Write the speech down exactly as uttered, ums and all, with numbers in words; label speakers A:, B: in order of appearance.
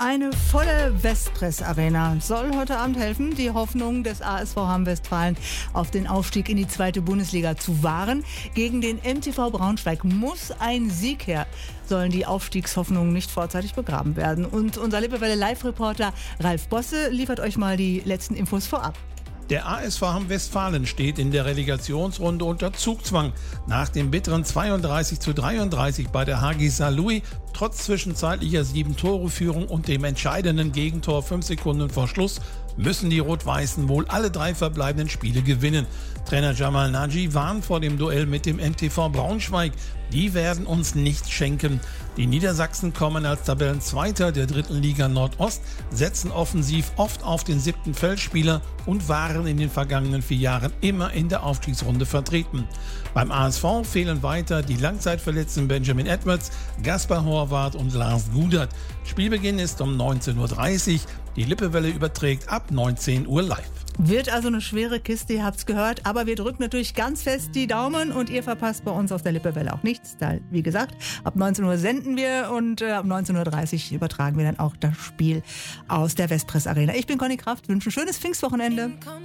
A: Eine volle Westpress-Arena soll heute Abend helfen, die Hoffnung des A S V Hamm-Westfalen auf den Aufstieg in die zweite Bundesliga zu wahren. Gegen den M T V Braunschweig muss ein Sieg her, sollen die Aufstiegshoffnungen nicht vorzeitig begraben werden. Und unser Lippewelle-Live-Reporter Ralf Bosse liefert euch mal die letzten Infos vorab.
B: Der A S V Hamm-Westfalen steht in der Relegationsrunde unter Zugzwang. Nach dem bitteren zweiunddreißig zu dreiunddreißig bei der H G Saarlouis, trotz zwischenzeitlicher sieben-Tore-Führung und dem entscheidenden Gegentor fünf Sekunden vor Schluss, müssen die Rot-Weißen wohl alle drei verbleibenden Spiele gewinnen. Trainer Jamal Naji warnt vor dem Duell mit dem M T V Braunschweig. Die werden uns nichts schenken. Die Niedersachsen kommen als Tabellenzweiter der dritten Liga Nordost, setzen offensiv oft auf den siebten Feldspieler und waren in den vergangenen vier Jahren immer in der Aufstiegsrunde vertreten. Beim A S V fehlen weiter die langzeitverletzten Benjamin Edwards, Gaspar Horvath und Lars Gudert. Spielbeginn ist um neunzehn Uhr dreißig. Die Lippewelle überträgt ab neunzehn Uhr live.
A: Wird also eine schwere Kiste, ihr habt's gehört, aber wir drücken natürlich ganz fest die Daumen und ihr verpasst bei uns auf der Lippewelle auch nichts. Da, wie gesagt, ab neunzehn Uhr senden wir und äh, ab neunzehn Uhr dreißig übertragen wir dann auch das Spiel aus der Westpress Arena. Ich bin Conny Kraft, wünsche ein schönes Pfingstwochenende.